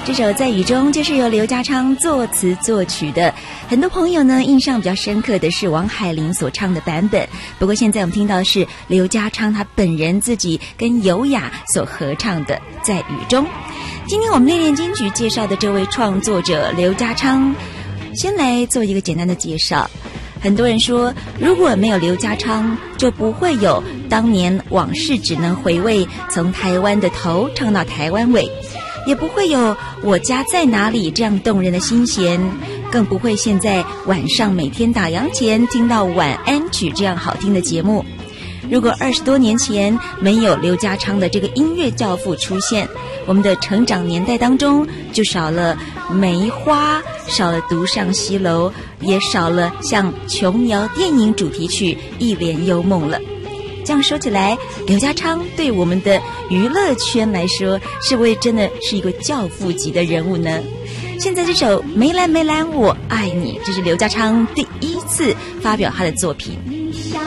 这首《在雨中》就是由刘家昌作词作曲的，很多朋友呢印象比较深刻的是王海玲所唱的版本，不过现在我们听到的是刘家昌他本人自己跟尤雅所合唱的《在雨中》。今天我们练练金曲介绍的这位创作者刘家昌，先来做一个简单的介绍。很多人说，如果没有刘家昌，就不会有当年往事只能回味，从台湾的头唱到台湾尾，也不会有我家在哪里这样动人的心弦，更不会现在晚上每天打烊前听到晚安曲这样好听的节目。如果20多年前没有刘家昌的这个音乐教父出现，我们的成长年代当中就少了梅花，少了独上西楼，也少了像琼瑶电影主题曲《一帘幽梦》了。这样说起来，刘家昌对我们的娱乐圈来说，是不是真的是一个教父级的人物呢？现在这首《梅兰梅兰我爱你》，这是刘家昌第一次发表他的作品。